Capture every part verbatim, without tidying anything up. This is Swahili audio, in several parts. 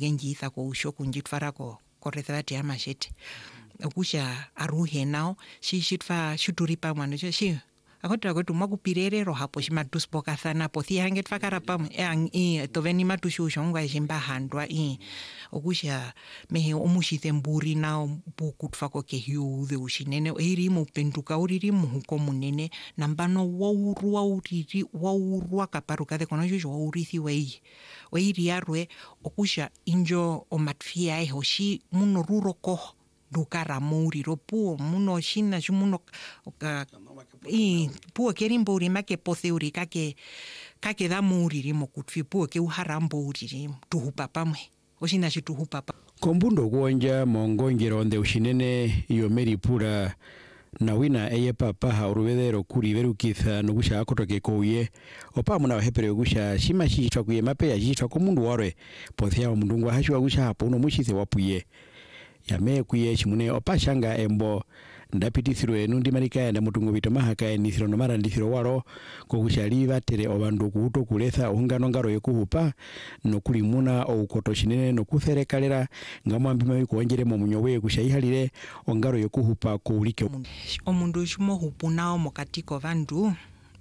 genjitha ko usho kunjitfara ko korethati ya mashete okusha aruhe nao shishitfa shuturipa mwana shi akota kwetu mwakupirerero hapo shimatuspoka sana po thi hanget fakara pam e toveni matushu shongwa jimba handwa e okusha mehe omushithe mburi nao bukutfa ko ke hiude ushinene iri mu penduka uriri mu huko munene nambano waurwa uriri waurwa kaparuka de kono jojo waurithi wei weiri yarwe okusha injo omatfia e hoshi muno ruroko dukara muri ropuo muno shina shumuno ka i puo kerimburi make potheuri kake kake da muri rimo kutfi puo ke uharambo uri tuhupa pamwe oshina shituhupa pa kombundo kuonja mongongero nde ushinene iyo meri pura na wina eye papa haurubedero kuri verukitha nugusha akotoke kouye opa muna hepere gusha shima shishitwa kuye mape ya shishitwa ko mundu warwe pothia mundu wa hashwa gusha hapo no mushithe wapuye ya me kuye chimune opa shanga embo ndapitithiro enu ndimarika ya mutungo bitomahaka enithiro no mara ndithiro waro ko gushaliva tere obandu kuuto kuletha ohungano ngaro yokuhupa no kulimuna oukoto shinene no kutherekalera ngamwambi mabi kuonjere mu munyowe gushayihalire ongaro yokuhupa ko ulike omundu shimo hupunao mokatiko vandu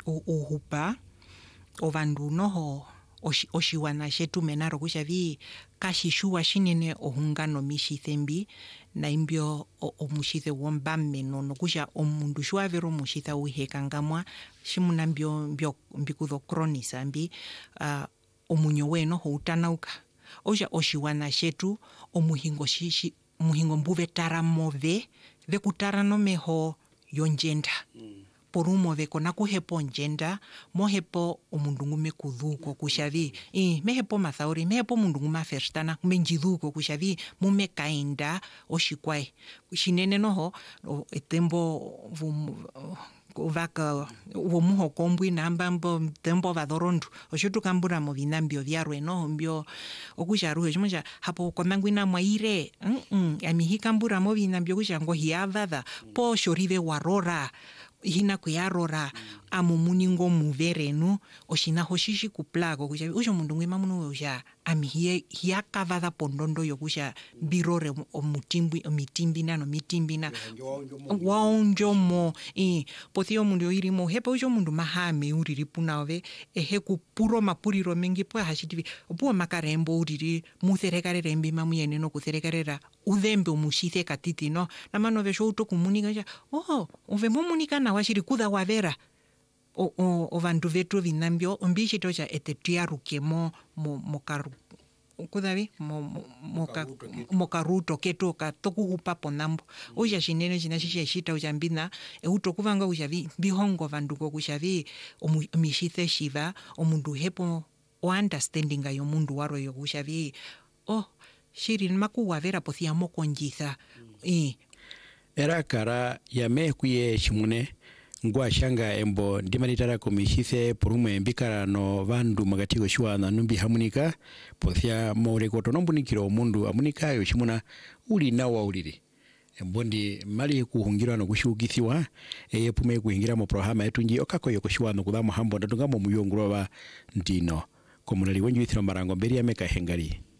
uhupa ovandu noho oshi oshiwana shetu menaro kushavi kashishuwa shinene ohungano mishithembi na imbyo omushithe womba meno no kusha omundu shwavero mushitha uhekangamwa shimuna mbyo mbyo mbikudho kronisa mbi uh, omunyo weno houtanauka osha oshiwana shetu omuhingo shishi muhingo mbuve taramove vekutara no meho yonjenda mm. Porumo veko na kuhepo njenda mohepo omundungu mekudhuko kushavi e mehepo mathauri mehepo mundungu maferstana menjidhuko kushavi mumekaenda oshikwai shinene noho etembo vaka womuho kombwi nambambo tembo vadorondu oshutu kambura mo vinambio vyarwe no mbio okusharuhe chimoja hapo kwa mangwina mwaire mm -mm, amihikambura mo vinambio kushango hiavadha po shorive warora hina kuyarora amumuningo muverenu oshina hoshishi kuplago kusha usho mundu ngwema muno usha amihie hiakavada pondondo yokusha birore omutimbi omitimbina no mitimbina waonjomo e pothio mundu irimo hepo usho mundu mahame uriri punaove ehe kupuro mapuriro mengi po hashitivi opo makarembo uriri mutherekarere rembi mamuyene no kutherekarera udhembe umushithe katiti no namanove sho utokumuniga oh uvembo munika na washiri kudha wavera o o o vandu vetu vinambio ombishi tocha etetia rukemo mo mokaru kudavi mo moka mokaruto keto ka tokuhupa ponambo uja shinene shinashishe shita ujambina e utokuvanga ujavi bihongo vandu ko kushavi omishithe shiva omundu hepo o understanding ayo mundu waro yo kushavi oh shiri makuwavera pothia mokonjitha e era kara ya mekuye chimune ngwa shanga embo ndimanitara komishithe porume mbikara no vandu magatiko shwana numbi hamunika pothia more koto nombunikiro mundu amunika yo chimuna uli nawa uliri embondi mali kuhungirwa no kushugithiwa eye pume kuhingira mo programa etunji okako yo kushwana kudamo hambo ndungamo muyonguro ba ndino komunali wenju ithiro marango mberi ya meka hengari